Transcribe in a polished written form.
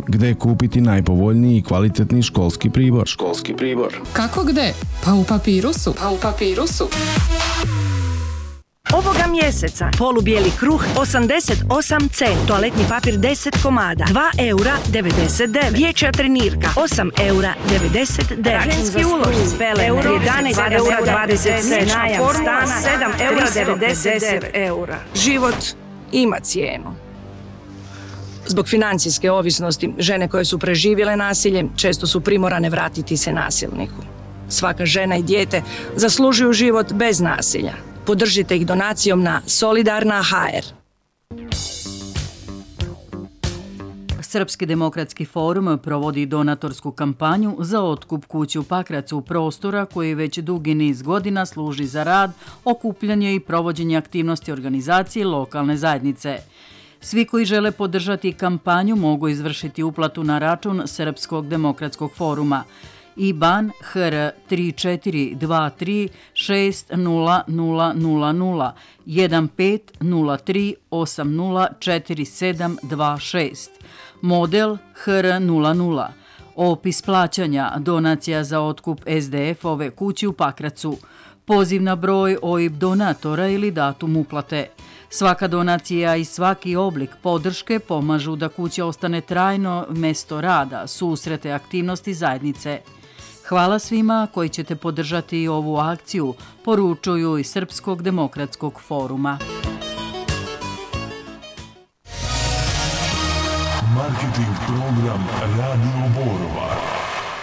Gde kupiti najpovoljniji i kvalitetni školski pribor? Kako gde? Pa u Papirusu. Ovoga mjeseca polubijeli kruh 88 cent, toaletni papir 10 komada, 2,99 €, dječja trenirka 8,99 €, ženski ulošci, pelene 11,20 €, najam stana 7,90 €. Život ima cijenu. Zbog financijske ovisnosti, žene koje su preživjele nasilje često su primorane vratiti se nasilniku. Svaka žena i dijete zaslužuju život bez nasilja. Podržite ih donacijom na Solidarna.hr. Srpski demokratski forum provodi donatorsku kampanju za otkup kuće u Pakracu, prostora koji već dugi niz godina služi za rad, okupljanje i provođenje aktivnosti organizacije lokalne zajednice. Svi koji žele podržati kampanju mogu izvršiti uplatu na račun Srpskog demokratskog foruma. IBAN HR 3423 60000 1503 804726. Model HR00. Opis plaćanja, donacija za otkup SDF-ove kuće u Pakracu. Poziv na broj OIB donatora ili datum uplate. Svaka donacija i svaki oblik podrške pomažu da kuća ostane trajno mesto rada, susrete, aktivnosti zajednice. Hvala svima koji ćete podržati ovu akciju, poručuju iz Srpskog demokratskog foruma. Marketing program Radio Borova.